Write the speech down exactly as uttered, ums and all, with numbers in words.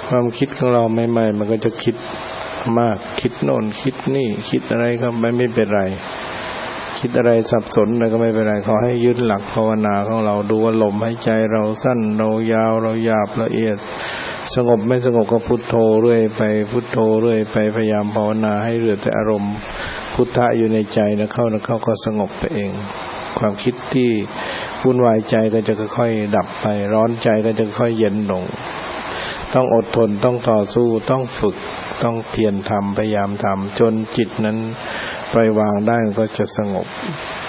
ความคิดของเราใหม่ๆมันก็จะคิดมากคิดโน่นคิดนี่คิดอะไรก็ไม่ไม่เป็นไรคิดอะไรสับสนอะไรก็ไม่เป็นไรขอให้ยึดหลักภาวนาของเราดูว่าลมหายใจเราสั้นเรายาวเราหยาบละเอียดสงบไม่สงบก็พุทโธเรื่อยไปพุทโธเรื่อยไปพยายามภาวนาให้เหลือแต่อารมณ์พุทธะอยู่ในใจนะเข้านะเข้าก็สงบไปเองความคิดที่วุ่นวายใจก็จะค่อยๆดับไปร้อนใจก็จะค่อยเย็นลงต้องอดทนต้องต่อสู้ต้องฝึกต้องเพียรทำพยายามทำจนจิตนั้นปล่อยวางได้ก็จะสงบ